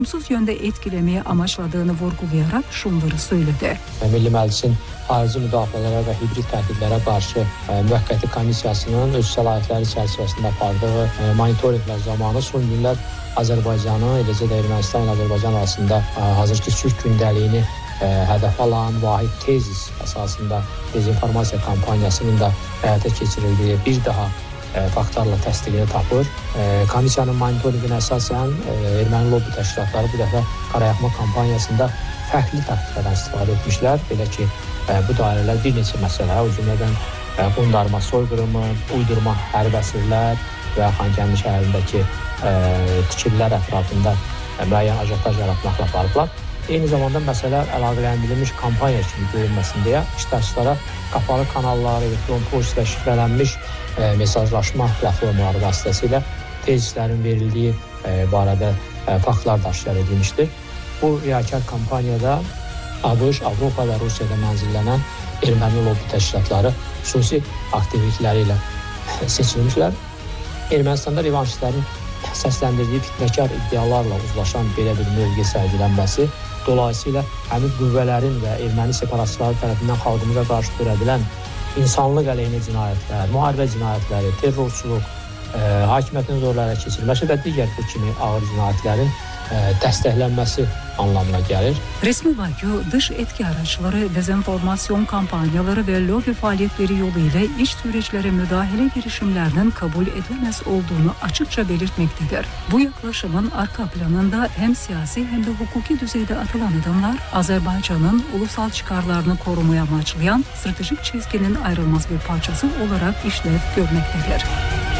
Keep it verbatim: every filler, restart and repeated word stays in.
olumsuz yönde etkilemeye amaçladığını vurgulayarak şunları söyledi. Milli Məclisin xarici müdafiələrə və hibrid təhdidlərə qarşı müvəqqəti komissiyasının öz səlahiyyətləri çərçivəsində apardığı monitorinqlər zamanı son günlər Azərbaycanı, eləcə də Ermənistan ilə Azərbaycan arasında hazırki sülh gündəliyini hədəf alan vahid tezis əsasında dezinformasiya kampaniyasının da həyata keçirildiyi bir daha faktlarla təsdiqini tapır. Komissiyanın monitorinqinə əsasən erməni lobbi təşkilatları bu dəfə qarayaxma kampaniyasında fərqli taktiklərdən istifadə etmişlər. Belə ki, bu dairələr bir neçə məsələ, o cümlədən qondarma soyqırımı, uydurma hərbi əsirlər və Xankəndi şəhərindəki tikililər ətrafında müəyyən ajotaj yaratmaqla aparıblar. Eyni zamanda məsələ əlaqələndirilmiş kampaniya kimi görünməsin deyə iştirakçılara qapalı kanalları, elektron poçtla şifrələnmiş mesajlaşma platformaları vasitəsilə tezislərin verildiyi barədə faktlar da aşkar edilmişdir. Bu riyakar kampaniyada ABŞ, Avropa və Rusiyada mənzillənən erməni lobbi təşkilatları xüsusi aktivlikləri ilə seçilmişlər. Ermənistanda revanşistlərin səsləndirdiyi fitnəkar iddialarla uzlaşan belə bir mövqe sərgilənməsi dolayısıyla həmin qüvvələrin və erməni separatçıları tərəfindən xalqımıza qarşı törədilən insanlıq əleyhinə cinayətlər, müharibə cinayətləri, terrorçuluq, hakimiyyətin zorla ələ keçirilməsi və digər bu kimi ağır cinayətlərin dəstəklənməsi anlamına gəlir. Resmi Bakı dış etki araçları, dezenformasyon kampanyaları ve lobi faaliyetleri yoluyla iç süreçlere müdahale girişimlerinin kabul edilemez olduğunu açıkça belirtmektedir. Bu yaklaşımın arka planında hem siyasi hem de hukuki düzeyde atılan adımlar Azerbaycan'ın ulusal çıkarlarını korumaya amaçlayan stratejik çizginin ayrılmaz bir parçası olarak işlev görmektedir.